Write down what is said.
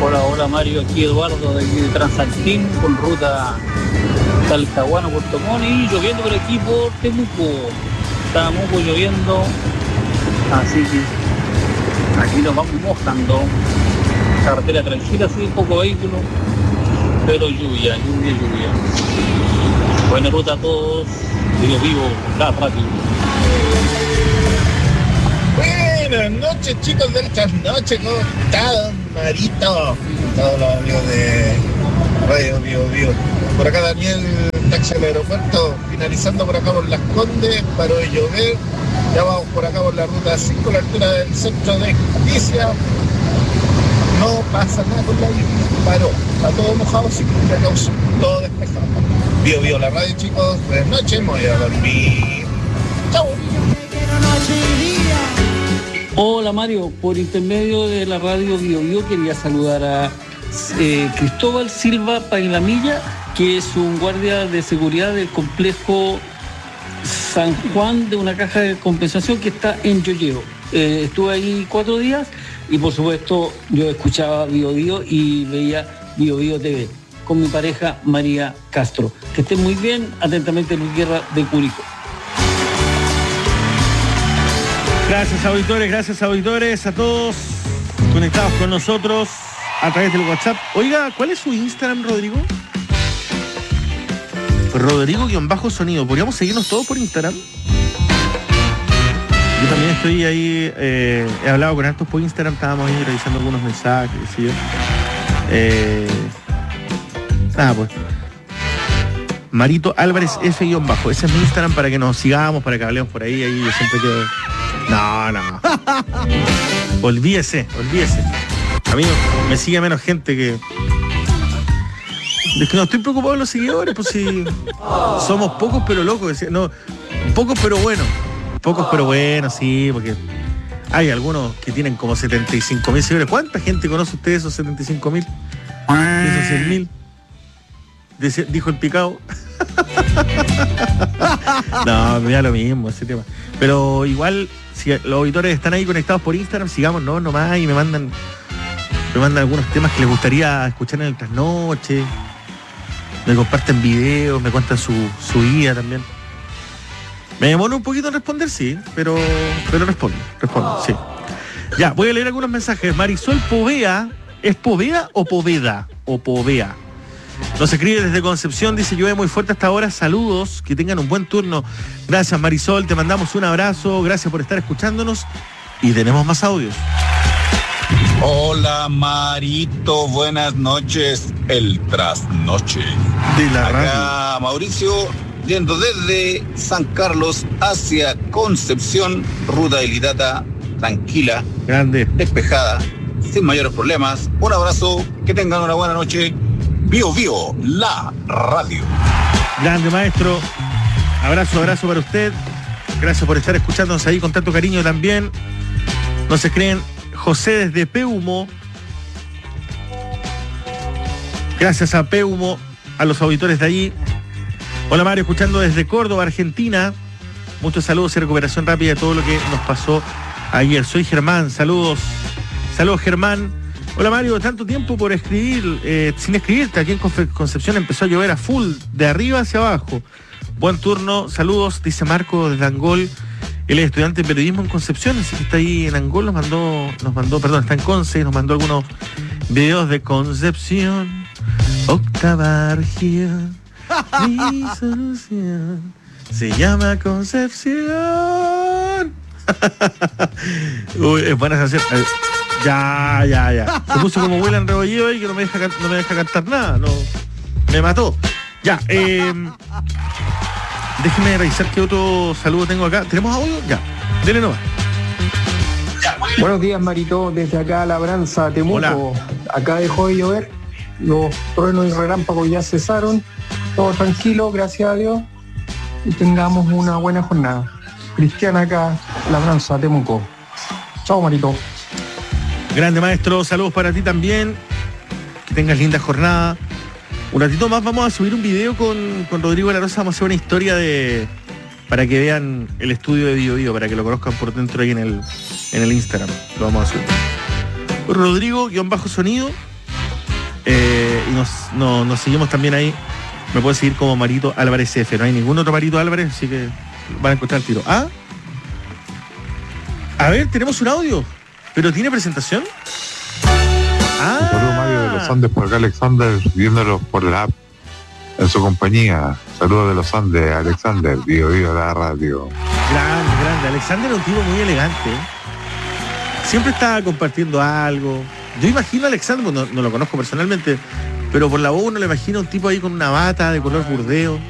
Hola Mario, aquí Eduardo de Transalpín con ruta Talcahuano, Puerto Montt y lloviendo por aquí por Temuco. Está Temuco lloviendo, así que aquí nos vamos mojando. Carretera tranquila, sí, poco vehículo, pero lluvia. Buena ruta a todos, vivo, la radio. Buenas noches, chicos del trasnoche, ¿cómo están, Marito? Todos los amigos de Radio Bio. Por acá Daniel, taxi al aeropuerto, finalizando por acá por Las Condes, paró de llover. Ya vamos por acá por la ruta 5, a la altura del centro de Justicia. No pasa nada con la lluvia, paró. Está todo mojado, sin precaución, todo despejado. Bio, la radio, chicos. Buenas noches, me voy a dormir. Chau. Hola Mario, por intermedio de la radio Bio quería saludar a Cristóbal Silva Pailamilla, que es un guardia de seguridad del complejo San Juan de una caja de compensación que está en Yoyeo. Estuve ahí 4 días y por supuesto yo escuchaba Bio y veía Bio TV con mi pareja María Castro. Que estén muy bien, atentamente Luis Guerra de Curicó. Gracias auditores, a todos conectados con nosotros a través del WhatsApp. Oiga, ¿cuál es su Instagram, Rodrigo? Rodrigo_sonido. ¿Podríamos seguirnos todos por Instagram? Yo también estoy ahí, he hablado con hartos por Instagram, estábamos ahí revisando algunos mensajes, ¿sí? Pues. Marito Álvarez F_ ese es mi Instagram para que nos sigamos, para que hablemos por ahí yo siempre quedo... No. Olvídese. A mí me sigue menos gente que... Es que no estoy preocupado de los seguidores, pues si somos pocos pero locos, no, pocos pero buenos, sí, porque hay algunos que tienen como 75.000 seguidores. ¿Cuánta gente conoce usted esos 75.000? Esos 100.000. Dijo el picado. No, me da lo mismo ese tema. Pero igual, si los auditores están ahí conectados por Instagram, sigamos nomás y me mandan algunos temas que les gustaría escuchar en el trasnoche. Me comparten videos, me cuentan su vida también. Me demoro un poquito en responder, sí, pero respondo, sí. Ya, voy a leer algunos mensajes. Marisol Povea, ¿es Povea o Poveda? O Povea. Nos escribe desde Concepción, dice: llueve muy fuerte hasta ahora, saludos, que tengan un buen turno. Gracias Marisol, te mandamos un abrazo, gracias por estar escuchándonos y tenemos más audios. Hola Marito, buenas noches, el trasnoche. De la Acá radio. Mauricio, yendo desde San Carlos hacia Concepción, ruta ilíada, tranquila, grande, despejada, sin mayores problemas. Un abrazo, que tengan una buena noche. Bio, la radio. Grande maestro, abrazo para usted. Gracias por estar escuchándonos ahí con tanto cariño también. No se creen. José desde Peumo. Gracias a Peumo, a los auditores de allí. Hola Mario, escuchando desde Córdoba, Argentina. Muchos saludos y recuperación rápida de todo lo que nos pasó ayer. Soy Germán, saludos Germán. Hola Mario, tanto tiempo por escribir, sin escribirte. Aquí en Concepción empezó a llover a full, de arriba hacia abajo. Buen turno, saludos, dice Marco desde Angol. Él es estudiante de periodismo en Concepción, así que está ahí en Angol, está en Conce, y nos mandó algunos videos de Concepción. Octava región, mi solución se llama Concepción. Uy, es buena canción. Ya. Se puso como William Rebolledo y que no me deja cantar nada. No, me mató. Ya, déjeme revisar qué otro saludo tengo acá. ¿Tenemos audio? Ya, dele nomás. Buenos días, Marito, desde acá Labranza, Temuco. Hola. Acá dejó de llover, los truenos y relámpagos ya cesaron, todo tranquilo, gracias a Dios, y tengamos una buena jornada. Cristiana acá, Labranza, Temuco. Chao, Marito. Grande maestro, saludos para ti también. Que tengas linda jornada. Un ratito más vamos a subir un video con Rodrigo de la Rosa. Vamos a hacer una historia para que vean el estudio de Bio, para que lo conozcan por dentro ahí en el Instagram. Lo vamos a subir. Rodrigo_sonido. y nos seguimos también ahí. Me pueden seguir como Marito Álvarez F. No hay ningún otro Marito Álvarez, así que van a encontrar el tiro. A ver, tenemos un audio, pero ¿tiene presentación? Un saludo, Mario de los Andes, por acá Alexander, viéndolo por la app en su compañía. Saludos de los Andes, Alexander, Bio la radio. Grande. Alexander es un tipo muy elegante. Siempre está compartiendo algo. Yo imagino a Alexander, no lo conozco personalmente, pero por la voz uno le imagina un tipo ahí con una bata de color burdeo.